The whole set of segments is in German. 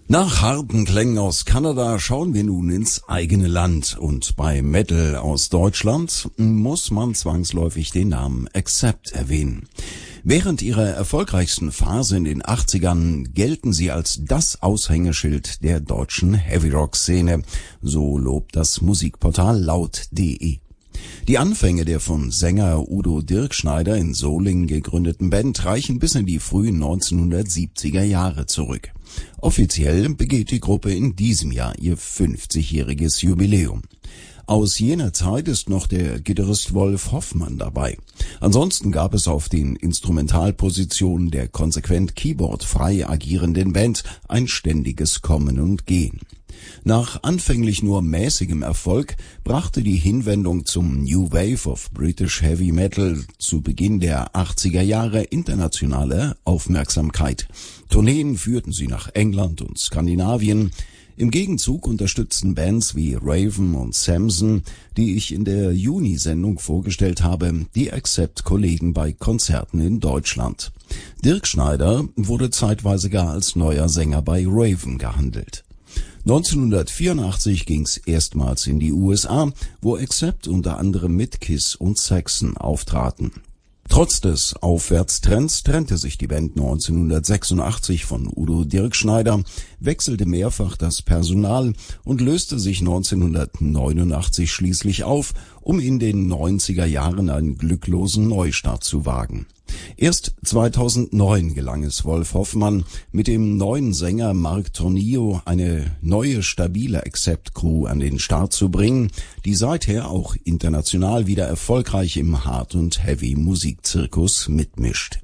Nach harten Klängen aus Kanada schauen wir nun ins eigene Land und bei Metal aus Deutschland muss man zwangsläufig den Namen Accept erwähnen. Während ihrer erfolgreichsten Phase in den 80ern gelten sie als das Aushängeschild der deutschen Heavy-Rock-Szene, so lobt das Musikportal laut.de. Die Anfänge der von Sänger Udo Dirkschneider in Solingen gegründeten Band reichen bis in die frühen 1970er Jahre zurück. Offiziell begeht die Gruppe in diesem Jahr ihr 50-jähriges Jubiläum. Aus jener Zeit ist noch der Gitarrist Wolf Hoffmann dabei. Ansonsten gab es auf den Instrumentalpositionen der konsequent keyboardfrei agierenden Band ein ständiges Kommen und Gehen. Nach anfänglich nur mäßigem Erfolg brachte die Hinwendung zum New Wave of British Heavy Metal zu Beginn der 80er Jahre internationale Aufmerksamkeit. Tourneen führten sie nach England und Skandinavien. Im Gegenzug unterstützten Bands wie Raven und Samson, die ich in der Juni-Sendung vorgestellt habe, die Accept-Kollegen bei Konzerten in Deutschland. Dirkschneider wurde zeitweise gar als neuer Sänger bei Raven gehandelt. 1984 ging's erstmals in die USA, wo Accept unter anderem mit Kiss und Saxon auftraten. Trotz des Aufwärtstrends trennte sich die Band 1986 von Udo Dirkschneider, wechselte mehrfach das Personal und löste sich 1989 schließlich auf, um in den 90er Jahren einen glücklosen Neustart zu wagen. Erst 2009 gelang es Wolf Hoffmann, mit dem neuen Sänger Mark Tornillo eine neue, stabile Accept-Crew an den Start zu bringen, die seither auch international wieder erfolgreich im Hard- und Heavy-Musikzirkus mitmischt.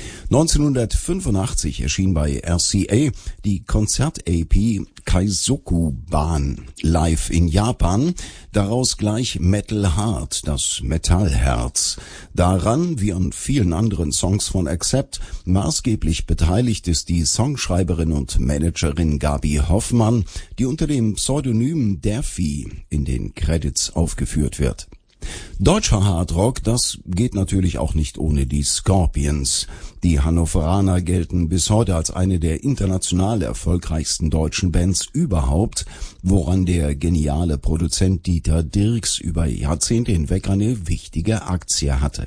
1985 erschien bei RCA die Konzert-AP Kaizoku-Ban live in Japan, daraus gleich Metal Heart, das Metallherz. Daran, wie an vielen anderen Songs von Accept, maßgeblich beteiligt ist die Songschreiberin und Managerin Gabi Hoffmann, die unter dem Pseudonym Daffy in den Credits aufgeführt wird. Deutscher Hardrock, das geht natürlich auch nicht ohne die Scorpions. Die Hannoveraner gelten bis heute als eine der international erfolgreichsten deutschen Bands überhaupt, woran der geniale Produzent Dieter Dierks über Jahrzehnte hinweg eine wichtige Aktie hatte.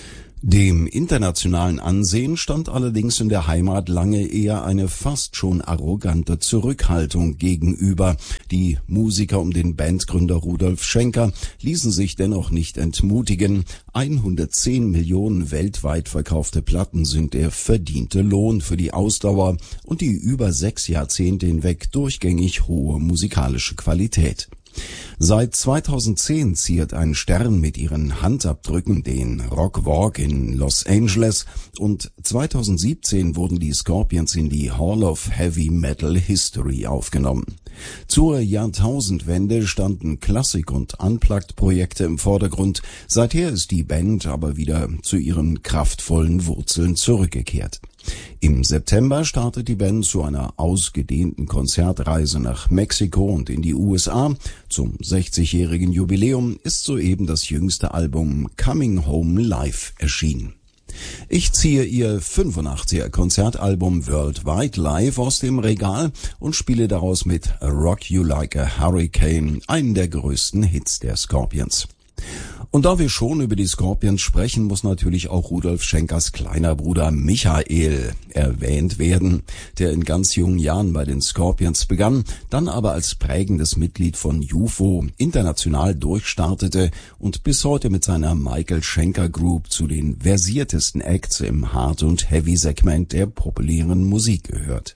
Dem internationalen Ansehen stand allerdings in der Heimat lange eher eine fast schon arrogante Zurückhaltung gegenüber. Die Musiker um den Bandgründer Rudolf Schenker ließen sich dennoch nicht entmutigen. 110 Millionen weltweit verkaufte Platten sind der verdiente Lohn für die Ausdauer und die über 6 Jahrzehnte hinweg durchgängig hohe musikalische Qualität. Seit 2010 ziert ein Stern mit ihren Handabdrücken den Rock Walk in Los Angeles und 2017 wurden die Scorpions in die Hall of Heavy Metal History aufgenommen. Zur Jahrtausendwende standen Klassik- und Unplugged-Projekte im Vordergrund. Seither ist die Band aber wieder zu ihren kraftvollen Wurzeln zurückgekehrt. Im September startet die Band zu einer ausgedehnten Konzertreise nach Mexiko und in die USA. Zum 60-jährigen Jubiläum ist soeben das jüngste Album Coming Home Live erschienen. Ich ziehe ihr 85er Konzertalbum Worldwide Live aus dem Regal und spiele daraus mit Rock You Like a Hurricane, einen der größten Hits der Scorpions. Und da wir schon über die Scorpions sprechen, muss natürlich auch Rudolf Schenkers kleiner Bruder Michael erwähnt werden, der in ganz jungen Jahren bei den Scorpions begann, dann aber als prägendes Mitglied von UFO international durchstartete und bis heute mit seiner Michael Schenker Group zu den versiertesten Acts im Hard- und Heavy-Segment der populären Musik gehört.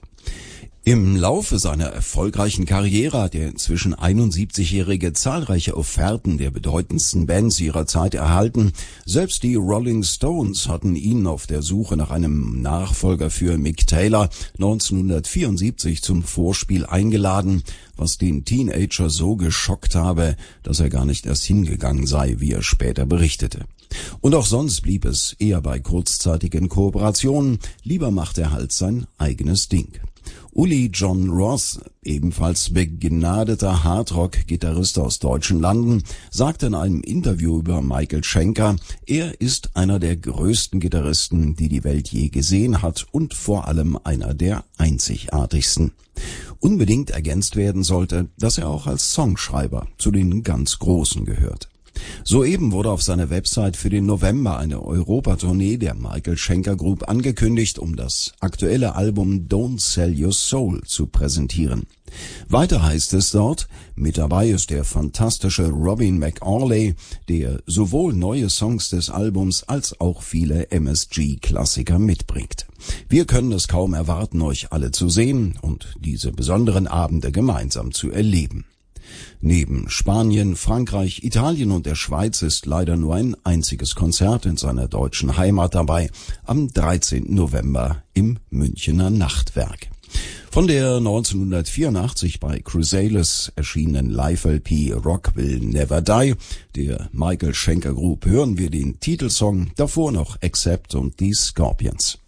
Im Laufe seiner erfolgreichen Karriere hat der inzwischen 71-Jährige zahlreiche Offerten der bedeutendsten Bands ihrer Zeit erhalten. Selbst die Rolling Stones hatten ihn auf der Suche nach einem Nachfolger für Mick Taylor 1974 zum Vorspiel eingeladen, was den Teenager so geschockt habe, dass er gar nicht erst hingegangen sei, wie er später berichtete. Und auch sonst blieb es eher bei kurzzeitigen Kooperationen, lieber macht er halt sein eigenes Ding. Uli John Ross, ebenfalls begnadeter Hardrock-Gitarrist aus deutschen Landen, sagte in einem Interview über Michael Schenker, er ist einer der größten Gitarristen, die die Welt je gesehen hat und vor allem einer der einzigartigsten. Unbedingt ergänzt werden sollte, dass er auch als Songschreiber zu den ganz Großen gehört. Soeben wurde auf seiner Website für den November eine Europatournee der Michael Schenker Group angekündigt, um das aktuelle Album Don't Sell Your Soul zu präsentieren. Weiter heißt es dort, mit dabei ist der fantastische Robin McAuley, der sowohl neue Songs des Albums als auch viele MSG-Klassiker mitbringt. Wir können es kaum erwarten, euch alle zu sehen und diese besonderen Abende gemeinsam zu erleben. Neben Spanien, Frankreich, Italien und der Schweiz ist leider nur ein einziges Konzert in seiner deutschen Heimat dabei, am 13. November im Münchener Nachtwerk. Von der 1984 bei Chrysalis erschienenen Live-LP Rock Will Never Die, der Michael Schenker Group, hören wir den Titelsong, davor noch Accept und die Scorpions.